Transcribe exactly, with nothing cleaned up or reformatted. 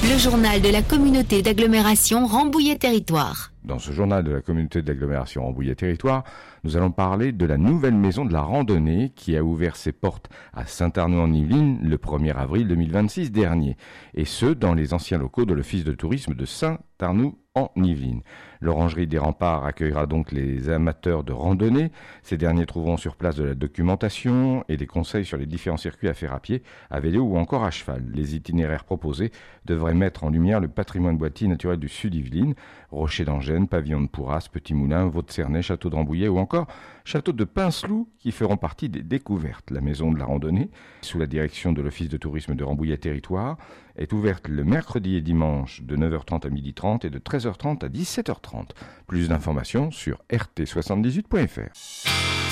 Le journal de la communauté d'agglomération Rambouillet Territoire. Dans ce journal de la communauté d'agglomération Rambouillet Territoire, nous allons parler de la nouvelle maison de la randonnée qui a ouvert ses portes à Saint-Arnoult-en-Yvelines le premier avril deux mille vingt-six dernier, et ce, dans les anciens locaux de l'Office de tourisme de Saint-Arnoult-en-Yvelines. L'Orangerie des Remparts accueillera donc les amateurs de randonnée. Ces derniers trouveront sur place de la documentation et des conseils sur les différents circuits à faire à pied, à vélo ou encore à cheval. Les itinéraires proposés devraient mettre en lumière le patrimoine boîtier naturel du Sud-Yvelines, Rocher d'Angène, Pavillon de Pourras, Petit Moulin, Vaux-de-Cernay, Château de Rambouillet ou encore Château de Pinceloup qui feront partie des découvertes. La maison de la randonnée, sous la direction de l'Office de tourisme de Rambouillet Territoire, est ouverte le mercredi et dimanche de neuf heures trente à midi trente et de treize heures trente à dix-sept heures trente. Plus d'informations sur r t soixante-dix-huit point f r.